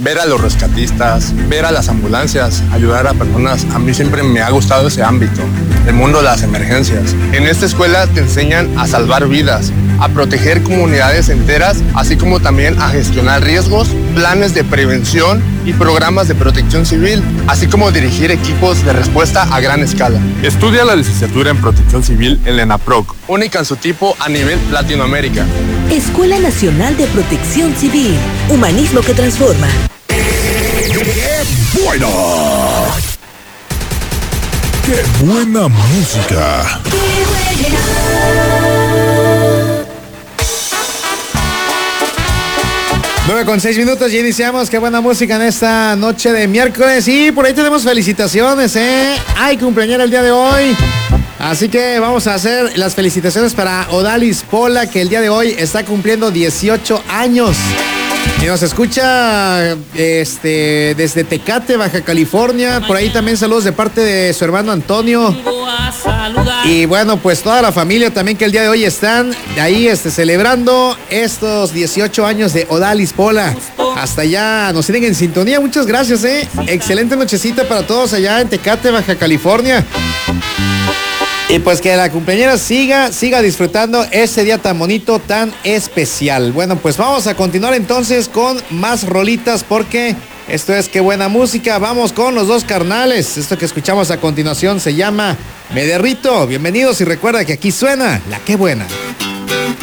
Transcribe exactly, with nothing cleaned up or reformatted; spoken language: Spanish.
ver a los rescatistas, ver a las ambulancias, ayudar a personas. A mí siempre me ha gustado ese ámbito, el mundo de las emergencias. En esta escuela te enseñan a salvar vidas, a proteger comunidades enteras, así como también a gestionar riesgos, planes de prevención y programas de protección civil, así como dirigir equipos de respuesta a gran escala. Estudia la licenciatura en protección civil en la ENAPROC, única en su tipo a nivel Latinoamérica. Escuela Nacional de Protección Civil, humanismo que transforma. ¡Qué buena! ¡Qué buena música! nueve con seis minutos y iniciamos. Qué buena música en esta noche de miércoles. Y por ahí tenemos felicitaciones, ¿eh? Hay cumpleaños el día de hoy. Así que vamos a hacer las felicitaciones para Odalis Pola, que el día de hoy está cumpliendo dieciocho años. Y nos escucha este, desde Tecate, Baja California. Por ahí también saludos de parte de su hermano Antonio. Y bueno, pues toda la familia también que el día de hoy están ahí este, celebrando estos dieciocho años de Odalis Pola. Hasta allá nos tienen en sintonía. Muchas gracias, ¿eh? Excelente nochecita para todos allá en Tecate, Baja California. Y pues que la cumpleañera siga, siga disfrutando ese día tan bonito, tan especial. Bueno, pues vamos a continuar entonces con más rolitas porque esto es Qué Buena Música. Vamos con Los Dos Carnales. Esto que escuchamos a continuación se llama Me Derrito. Bienvenidos y recuerda que aquí suena la Qué Buena.